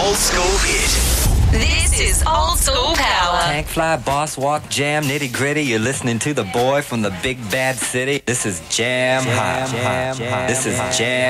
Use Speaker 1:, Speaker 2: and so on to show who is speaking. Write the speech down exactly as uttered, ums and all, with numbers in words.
Speaker 1: old school hit.
Speaker 2: This is Old School Power.
Speaker 3: Tank fly, boss walk, jam, nitty gritty. You're listening to the boy from the big bad city. This is Jam, jam Hot. Jam, jam, this is Jam.